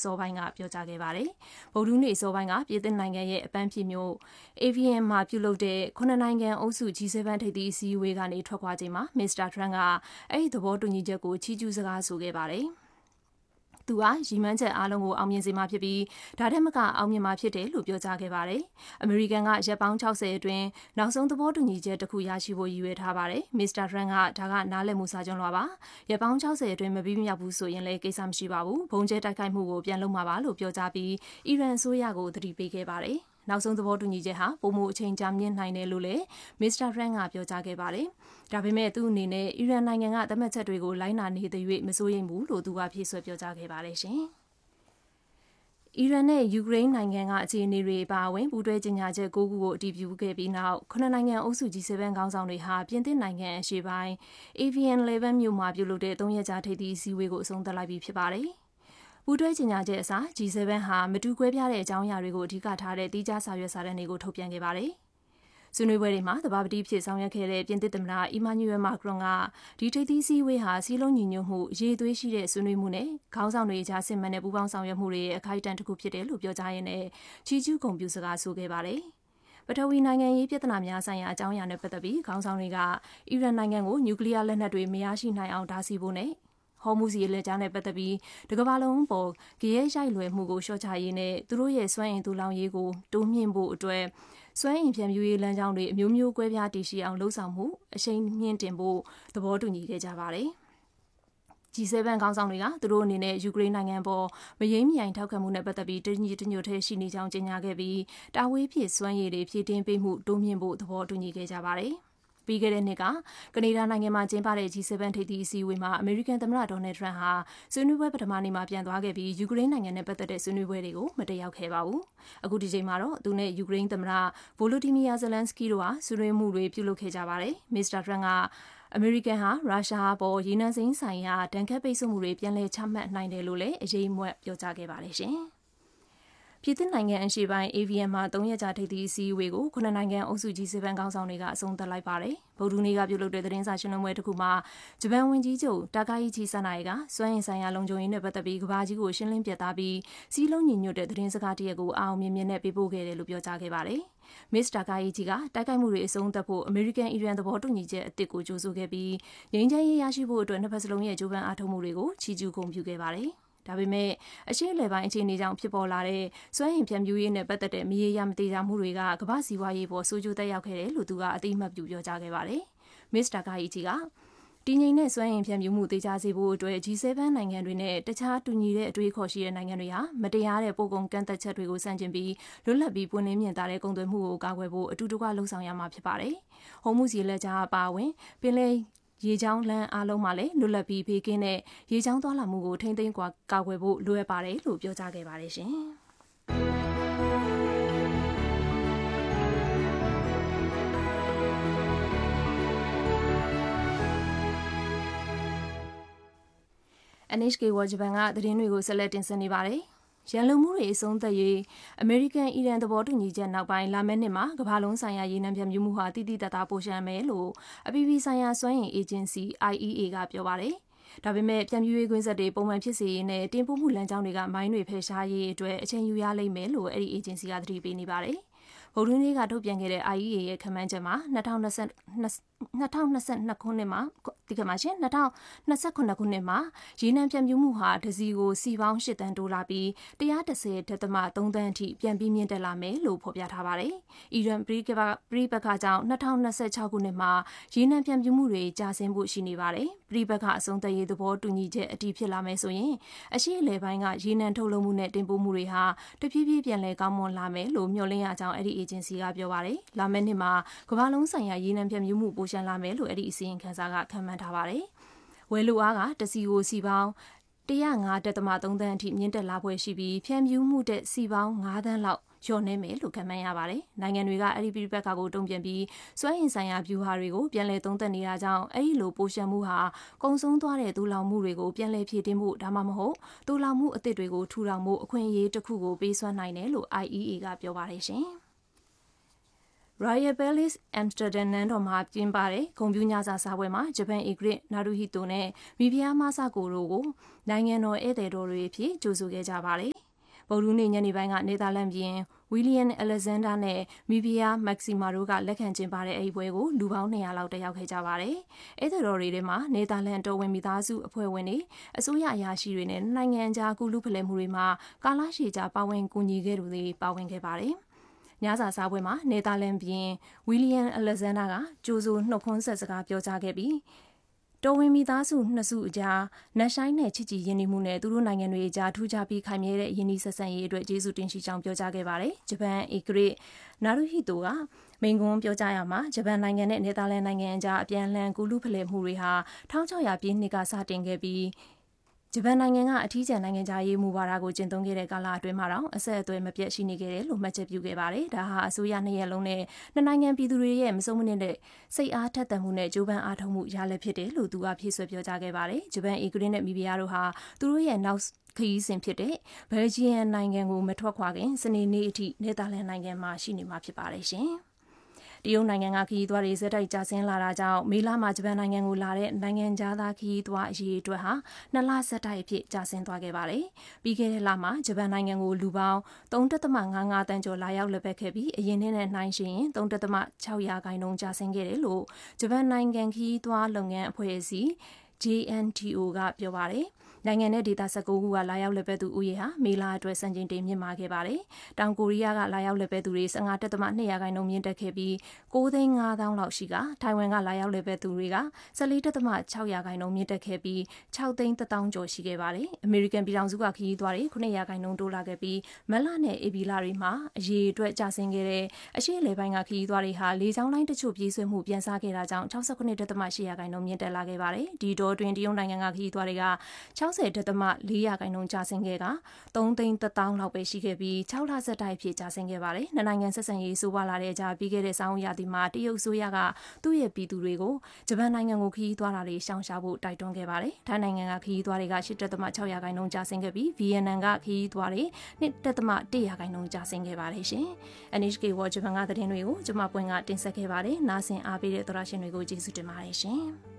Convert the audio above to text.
စောပိုင်းကပြောကြားခဲ့ပါတယ်။ဗုဒ္ဓဟူးနေ့စောပိုင်းကပြည်သစ်နိုင်ငံရဲ့အပန်းဖြေမြို့ AVN မှာပြုလုပ်တဲ့9နိုင်ငံအုပ်စု G7 ထိပ်သီးအစည်းအဝေးကနေထွက်ခွာချိန်မှာမစ္စတာထရန့်ကအဲ့ဒီသဘောတူညီချက်ကိုချီးကျူးစကားဆိုခဲ့ပါတယ်။သူဟာရည်မှန်းချက်အားလုံးကိုအောင်မြင်စေမှာဖြစ်ပြီးဒါထက်မကအောင်မြင်မှာဖြစ်တယ်လို့ပြောကြားခဲ့ပါတယ်။အမေရိကန်ကရက်ပေါင်း60အတွင်းနောက်ဆုံးသဘောတူညီချက်တစ်ခုရရှိဖို့ရည်ရွယ်ထားပါတယ်။မစ္စတာထရန့်ကဒါကနားလည်မှုစာချုပ်လွှာပါ။ရက်ပေါင်း60အတွင်းမပြီးမမြောက်ဘူးဆိုရင်လည်းကိစ္စမရှိပါဘူး။ဘုံကျဲတိုက်ခိုက်မှုကိုပြန်လုပ်မှာပါလို့ပြောကြားပြီးအီရန်အစိုးရကိုသတိပေးခဲ့ပါတယ်။နောက်ဆုံးသဘောတူညီချက်ဟာပုံမှုအချိန်ကြာမြင့်နိုင်တယ်လို့လည်းမစ္စတာဖရန့်ကပြောကြားခဲ့ပါတယ်။ဒါပေမဲ့သူ့အနေနဲ့အီရန်နိုင်ငံကသတ်မှတ်ချက်တွေကိုလိုက်နာနေတဲ့၍မစိုးရိမ်ဘူးလို့သူကဖြေဆွဲပြောကြားခဲ့ပါတယ်ရှင်။အီရန်နဲ့ယူကရိန်းနိုင်ငံကအခြေအနေတွေပါဝင်ပူးတွဲကြေညာချက်9ခုကိုအတည်ပြုခဲ့ပြီးနောက်9နိုင်ငံအုပ်စု G7 ခေါင်းဆောင်တွေဟာပြင်သစ်နိုင်ငံအရှေ့ပိုင်း AVN 11မြို့မှာပြုလုပ်တဲ့3ရက်ကြာထိပ်သီးအစည်းအဝေးကိုအဆုံးသတ်လိုက်ပြီဖြစ်ပါတယ်။ပူးတွဲကြေညာချက်အစား G7 ဟာမတူကွဲပြားတဲ့အကြောင်းအရာတွေကိုအဓိကထားတဲ့တိကျစာရွက်စာတမ်းတွေကိုထုတ်ပြန်ခဲ့ပါတယ်။ဆွေးနွေးပွဲတွေမှာသဘာပတိဖြစ်ဆောင်ရွက်ခဲ့တဲ့ပြင်သစ်သမ္မတအီမာနျူရယ်မာခရွန်ကဒီထိပ်သီးစည်းဝေးဟာစည်းလုံးညီညွတ်မှုအရေးသွေးရှိတဲ့ဆွေးနွေးမှုနဲ့ခေါင်းဆောင်တွေကြားစစ်မှန်တဲ့ပူးပေါင်းဆောင်ရွက်မှုတွေရဲ့အခိုက်အတန့်တစ်ခုဖြစ်တယ်လို့ပြောကြားရင်းနဲ့ချီးကျူးဂုဏ်ပြုစကားဆိုခဲ့ပါတယ်။ပထဝီနိုင်ငံရေးပြဿနာများဆိုင်ရာအကြောင်းအရာနဲ့ပတ်သက်ပြီးခေါင်းဆောင်တွေကအီရန်နိုင်ငံကိုနျူကလ িয়ার လက်နက်တွေမရရှိနိုင်အောင်တားဆီးဖို့နဲ့ဟော်မုဇီလက်ကြားနဲ့ပတ်သက်ပြီးတကမ္ဘာလုံးပေါ်ကြရဲရိုက်လွယ်မှုကိုလျှော့ချရေးနဲ့သူတို့ရဲ့စွမ်းအင်တူလောင်ရေးကိုတိုးမြှင့်ဖို့အတွက်စွမ်းအင်ဖြန့်ဖြူးရေးလမ်းကြောင်းတွေအမျိုးမျိုးကွဲပြားတည်ရှိအောင်လှုံ့ဆော်မှုအရှိန်မြင့်တင်ဖို့သဘောတူညီခဲ့ကြပါတယ်။ G7 ခေါင်းဆောင်တွေကသူတို့အနေနဲ့ယူကရိန်းနိုင်ငံပေါ်မယိမ်းမြိုင်ထောက်ခံမှုနဲ့ပတ်သက်ပြီးတညီတညွတ်ထဲရှိနေကြောင်းကြေညာခဲ့ပြီးတာဝေးဖြစ်စွမ်းရည်တွေဖြည့်တင်းပေးမှုတိုးမြှင့်ဖို့သဘောတူညီခဲ့ကြပါတယ်။ပြီးခဲ့တဲ့နှစ်ကကနေဒါနိုင်ငံမှာကျင်းပတဲ့ G7 ထိပ်သီးအစည်းအဝေးမှာအမေရိကန်သမ္မတဒေါ်နယ်ထရန့်ဟာဆွေးနွေးပွဲပထမနေ့မှာပြန်သွားခဲ့ပြီးယူကရိန်းနိုင်ငံနဲ့ပတ်သက်တဲ့ဆွေးနွေးပွဲတွေကိုမတက်ရောက်ခဲ့ပါဘူး။အခုဒီချိန်မှာတော့သူနဲ့ယူကရိန်းသမ္မတဗိုလိုဒီမီယာဇလန်စကီတို့ဟာဆွေးနွေးမှုတွေပြုလုပ်ခဲ့ကြပါတယ်။မစ္စတာထရန့်ကအမေရိကန်ဟာရုရှားပေါ်ရေနံစိမ်းဆိုင်ရာဒဏ်ခတ်ပိတ်ဆို့မှုတွေပြန်လည်ချမှတ်နိုင်တယ်လို့လည်းအရေးမွက်ပြောကြားခဲ့ပါတယ်ရှင်။ပြည်သစ်နိုင်ငံအရှေ့ပိုင်း AVN မှာ3ရက်ကြာထိပ်သီးအစည်းအဝေးကို9နိုင်ငံအုပ်စု G7 ခေါင်းဆောင်တွေကအဆုံးသတ်လိုက်ပါတယ်။ဗုဒ္ဓဟူးနေ့ကပြုလုပ်တဲ့သတင်းစာရှင်းလင်းပွဲတစ်ခုမှာဂျပန်ဝန်ကြီးချုပ်တာကာယီချီဆာနာရီကစွမ်းအင်ဆိုင်ရာလုံခြုံရေးနဲ့ပတ်သက်ပြီးကမ္ဘာကြီးကိုရှင်းလင်းပြသပြီးစီးလုံးညီညွတ်တဲ့သတင်းစကားတစ်ရပ်ကိုအောင်မြင်မြင်နဲ့ပေးပို့ခဲ့တယ်လို့ပြောကြားခဲ့ပါတယ်။မစ္စတာကာယီချီကတိုက်ခိုက်မှုတွေအဆုံးသတ်ဖို့အမေရိကန်အီရန်သဘောတူညီချက်အသစ်ကိုကြိုဆိုခဲ့ပြီးငြိမ်းချမ်းရေးရရှိဖို့အတွက်နှစ်ဖက်စလုံးရဲ့ကြိုးပမ်းအားထုတ်မှုတွေကိုချီးကျူးဂုဏ်ပြုခဲ့ပါတယ်။ဒါပေမဲ့အရှေ့အလယ်ပိုင်းအခြေအနေကြောင့်ဖြစ်ပေါ်လာတဲ့စွမ်းအင်ဖြန့်ဖြူးရေးနဲ့ပတ်သက်တဲ့မရေရာမသေးတာမှုတွေကကမ္ဘာ့စီးပွားရေးပေါ်ဆိုးကျိုးသက်ရောက်ခဲ့တယ်လို့သူကအတိအမှတ်ပြုပြောကြားခဲ့ပါတယ်။မစ္စတာကာယီချီကတည်ငြိမ်တဲ့စွမ်းအင်ဖြန့်ဖြူးမှုတေချာစေဖို့အတွက် G7 နိုင်ငံတွေနဲ့တခြားတူညီတဲ့အတွေးခေါ်ရှိတဲ့နိုင်ငံတွေဟာမတရားတဲ့ပို့ကုန်ကန့်သက်ချက်တွေကိုဆန့်ကျင်ပြီးလွတ်လပ်ပြီးပွင့်လင်းမြင်သာတဲ့ကုန်သွယ်မှုကိုကာကွယ်ဖို့အတူတကွလှုံ့ဆော်ရမှာဖြစ်ပါတယ်။ဟော်မုဇီလက်ကြားအပါအဝင်ပင်လယ်ရေချောင်းလမ်းအားလုံးမှာလည်းလွတ်လပ်ပြီးဘေးကင်းတဲ့ရေချောင်းသွားလာမှုကိုထိန်းသိမ်းကာကွယ်ဖို့လိုအပ်ပါတယ်လို့ပြောကြားခဲ့ပါတယ်ရှင်။ NHK World Japan ကသတင်းတွေကိုဆက်လက်တင်ဆက်နေပါတယ်။ရန်လိုမှုတွေအဆုံးသတ်ရေးအမေရိကန်အီရန်သဘောတူညီချက်နောက်ပိုင်းလာမယ့်နှစ်မှာကမ္ဘာလုံးဆိုင်ရာရေနံဖြန့်ဖြူးမှုဟာတိတိတတ်တာပိုရှမ်းမယ်လို့အပြည်ပြည်ဆိုင်ရာစွမ်းအင်အေဂျင်စီ IEA ကပြောပါတယ်။ဒါပေမဲ့ဖြန့်ဖြူးရေးကွင်းဆက်တွေပုံမှန်ဖြစ်စေရေးနဲ့တင်ပို့မှုလမ်းကြောင်းတွေကမိုင်းတွေဖယ်ရှားရေးအတွက်အချိန်ယူရလိမ့်မယ်လို့အဲ့ဒီအေဂျင်စီကသတိပေးနေပါတယ်။ဗုဒ္ဓဟူးနေ့ကထုတ်ပြန်ခဲ့တဲ့ IEA ရဲ့ခန့်မှန်းချက်မှာ2022ခုနှစ်မှာ2029ခုနှစ်မှာရေနံဖြန့်ဖြူးမှုဟာတစီကိုစီပေါင်း8တန်းတိုးလာပြီး110.3တန်းအထိပြန်ပြီးမြင့်တက်လာမယ်လို့ဖော်ပြထားပါတယ်။အီရန်ပြည်ပခါကြောင့်2026ခုနှစ်မှာရေနံဖြန့်ဖြူးမှုတွေကျဆင်းဖို့ရှိနေပါတယ်။ပြည်ပခါအဆုံးသတ်ရေးသဘောတူညီချက်အတည်ဖြစ်လာမယ်ဆိုရင်အရှေ့အလယ်ပိုင်းကရေနံထုတ်လုပ်မှုနဲ့တင်ပို့မှုတွေဟာတဖြည်းဖြည်းပြန်လည်ကောင်းမွန်လာမယ်လို့မျှော်လင့်ရကြောင်းအဲ့ဒီအေဂျင်စီကပြောပါတယ်။လာမယ့်နှစ်မှာကမ္ဘာလုံးဆိုင်ရာရေနံဖြန့်ဖြူးမှုပိုရှမ်းလာမယ်လို့အဲ့ဒီအစီရင်ခံစာကခန့်မှန်းထားပါတယ်။ဝယ်လိုအားကတစီကိုစီပေါင်း105.3တန်းအထိမြင့်တက်လာဖွယ်ရှိပြီးဖြန့်ဖြူးမှုတဲ့စီပေါင်း9တန်းလောက်လျော့နေမယ်လို့ခန့်မှန်းရပါတယ်။နိုင်ငံတွေကအဲ့ဒီပြည်ပခါကိုတုံ့ပြန်ပြီးစွမ်းအင်ဆိုင်ရာဗျူဟာတွေကိုပြန်လည်သုံးသပ်နေတာကြောင့်အဲ့ဒီလိုပိုရှမ်းမှုဟာကုံဆုံးသွားတဲ့တူလောင်မှုတွေကိုပြန်လည်ဖြည့်တင်းဖို့ဒါမှမဟုတ်တူလောင်မှုအသစ်တွေကိုထူထောင်မှုအခွင့်အရေးတစ်ခုကိုပေးစွမ်းနိုင်တယ်လို့ IEA ကပြောပါတယ်ရှင်။ Royal Palace Amsterdam နန်းတော်မှာကျင်းပတဲ့ဂုဏ်ပြုညစာစားပွဲမှာဂျပန်ဧကရာဇ်နာရူဟီတိုနဲ့မိဖုရားမဆာကိုတို့ကိုနိုင်ငံတော်ဧည့်သည်တော်တွေအဖြစ်ကြိုဆိုခဲ့ကြပါတယ်။ဗုဒ္ဓဟူးနေ့ညနေပိုင်းကနယ်သာလန်ဘုရင်ဝီလီယံအလက်ဇန်ဒါနဲ့မိဖုရားမက်ဆီမာတို့ကလက်ခံကျင်းပတဲ့အဲဒီပွဲကိုလူပေါင်း200လောက်တက်ရောက်ခဲ့ကြပါတယ်။ဧည့်သည်တော်တွေထဲမှာနယ်သာလန်တော်ဝင်မိသားစုအဖွဲ့ဝင်တွေအစိုးရအရာရှိတွေနဲ့နိုင်ငံခြားကူးလူဖလှယ်မှုတွေမှာကာလရှည်ကြာပါဝင်ကူညီခဲ့သူတွေပါဝင်ခဲ့ပါတယ်။ညစာစားပွဲမှာနယ်သာလန်ဘုရင်ဝီလီယံအလက်ဇန်ဒါကကြိုဆိုနှုတ်ခွန်းဆက်စကားပြောကြားခဲ့ပြီးတော်ဝင်မိသားစုနှစ်စုအကြားနတ်ဆိုင်နဲ့ချစ်ကြည်ရင်းနှီးမှုနဲ့သူတို့နိုင်ငံတွေအကြားထူးခြားပြီးခိုင်မြဲတဲ့ယဉ်ကျေးဆက်ဆံရေးအတွက်ကျေးဇူးတင်ရှိကြောင်းပြောကြားခဲ့ပါတယ်။ဂျပန်ဧကရာဇ်နာရူဟီတိုကမိန့်ခွန်းပြောကြားရမှာဂျပန်နိုင်ငံနဲ့နယ်သာလန်နိုင်ငံအကြားအပြန်အလှန်ကူးလူဖလှယ်မှုတွေဟာ1600ပြည့်နှစ်ကစတင်ခဲ့ပြီးဂျပန်နိုင်ငံကအထီးကျန်နိုင်ငံခြားရေးမူဝါဒကိုကျင့်သုံးခဲ့တဲ့ကာလအတွင်းမှာတော့အဆက်အသွယ်မပြတ်ရှိနေခဲ့တယ်လို့မှတ်ချက်ပြုခဲ့ပါတယ်။ဒါဟာအစိုးရနှစ်ရပ်လုံးနဲ့နှစ်နိုင်ငံပြည်သူတွေရဲ့မဆုံးမနစ်တဲ့စိတ်အားထက်သန်မှုနဲ့ကြိုးပမ်းအားထုတ်မှုရလဒ်ဖြစ်တယ်လို့သူကဖြည့်ဆွတ်ပြောကြားခဲ့ပါတယ်။ဂျပန်ဧကရာဇ်နဲ့မိဖုရားတို့ဟာသူတို့ရဲ့နောက်ခရီးစဉ်ဖြစ်တဲ့ဘယ်လ်ဂျီယံနိုင်ငံကိုမထွက်ခွာခင်စနေနေ့အထိနယ်သာလန်နိုင်ငံမှာရှိနေမှာဖြစ်ပါတယ်ရှင်။တရုတ်နိုင်ငံကခရီးသွားတွေဇက်တိုက်ကျဆင်းလာတာကြောင့်မေလမှာဂျပန်နိုင်ငံကိုလာတဲ့နိုင်ငံသားခရီးသွားအရေးအတွက်ဟာ2လဆက်တိုက်အဖြစ်ကျဆင်းသွားခဲ့ပါတယ်။ပြီးခဲ့တဲ့လမှာဂျပန်နိုင်ငံကိုလူပေါင်း3.55တန်းကျော်လာရောက်လက်ပတ်ခဲ့ပြီးအရင်နှစ်နဲ့နှိုင်းယှဉ်ရင်3.6%ကျဆင်းခဲ့တယ်လို့ဂျပန်နိုင်ငံခရီးသွားလုပ်ငန်းအဖွဲ့အစည်း JNTO ကပြောပါတယ်။နိုင်ငံနဲ့ဒေသ19ခုကလာရောက်လက်ပတ်သူဦးရေဟာမေလအတွက်စံချိန်တင်မြင့်မာခဲ့ပါတယ်။တောင်ကိုရီးယားကလာရောက်လက်ပတ်သူတွေ15.2%မြင့်တက်ခဲ့ပြီး9,500,000လောက်ရှိကထိုင်ဝမ်ကလာရောက်လက်ပတ်သူတွေက14.6%မြင့်တက်ခဲ့ပြီး6,100,000ကျော်ရှိခဲ့ပါတယ်။အမေရိကန်ပြည်ထောင်စုကခရီးသွားတွေ9%တိုးလာခဲ့ပြီးမက်လနဲ့အေဘီလာတွေမှာအရေးအတွက်ကျဆင်းခဲ့တဲ့အရှေ့အလယ်ပိုင်းကခရီးသွားတွေဟာလေကြောင်းလိုင်းတချို့ပြေးဆွဲမှုပြန်စားခဲ့တာကြောင့်69.8%မြင့်တက်လာခဲ့ပါတယ်။ဒီတော့တွင်တရုတ်နိုင်ငံကခရီးသွားတွေက60.4%ကျဆင်းခဲ့က3,100,000လောက်ပဲရှိခဲ့ပြီး6လဆက်တိုက်ဖြစ်ကျဆင်းခဲ့ပါတယ်။နိုင်ငံဆက်ဆံရေးဆိုးဝါးလာတဲ့အကြားပြီးခဲ့တဲ့ဆောင်းရာသီမှာတရုတ်အစိုးရကသူ့ရဲ့ပြည်သူတွေကိုဂျပန်နိုင်ငံကိုခရီးသွားတာတွေရှောင်ရှားဖို့တိုက်တွန်းခဲ့ပါတယ်။ထိုင်းနိုင်ငံကခရီးသွားတွေက8.6%ကျဆင်းခဲ့ပြီးဗီယက်နမ်ကခရီးသွားတွေ2.1%ကျဆင်းခဲ့ပါတယ်ရှင်။ NHK World Japan ကသတင်းတွေကိုကျွန်မပွင့်ကတင်ဆက်ခဲ့ပါတယ်။နားဆင်အားပေးတဲ့သောရရှင်တွေကိုကျေးဇူးတင်ပါတယ်ရှင်။